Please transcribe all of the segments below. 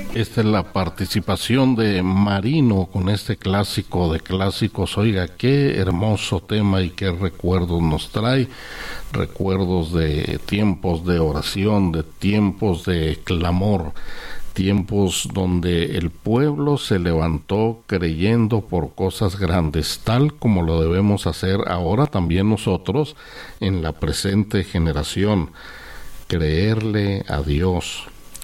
Esta es la participación de Marino con este clásico de clásicos. Oiga, qué hermoso tema y qué recuerdos nos trae. Recuerdos de tiempos de oración, de tiempos de clamor, tiempos donde el pueblo se levantó creyendo por cosas grandes, tal como lo debemos hacer ahora también nosotros en la presente generación. Creerle a Dios,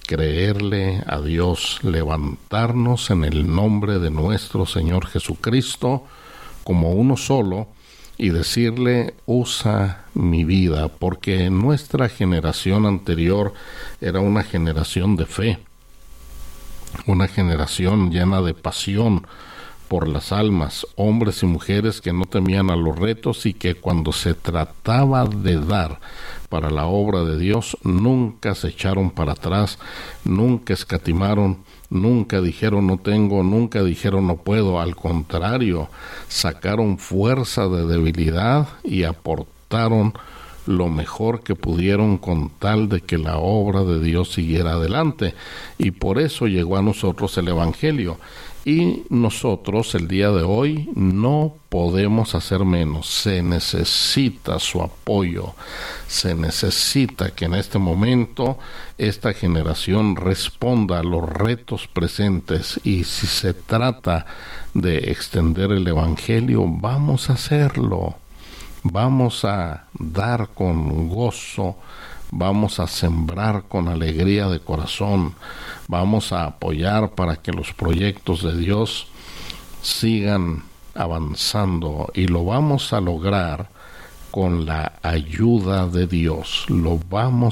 levantarnos en el nombre de nuestro Señor Jesucristo como uno solo y decirle: usa mi vida, porque nuestra generación anterior era una generación de fe, una generación llena de pasión por las almas, hombres y mujeres que no temían a los retos y que cuando se trataba de dar para la obra de Dios nunca se echaron para atrás, nunca escatimaron, nunca dijeron no tengo, nunca dijeron no puedo. Al contrario, sacaron fuerza de debilidad y aportaron lo mejor que pudieron con tal de que la obra de Dios siguiera adelante. Y por eso llegó a nosotros el Evangelio. Y nosotros el día de hoy no podemos hacer menos. Se necesita su apoyo, se necesita que en este momento esta generación responda a los retos presentes, y si se trata de extender el Evangelio, vamos a hacerlo. Vamos a dar con gozo, vamos a sembrar con alegría de corazón, vamos a apoyar para que los proyectos de Dios sigan avanzando, y lo vamos a lograr con la ayuda de Dios. Lo vamos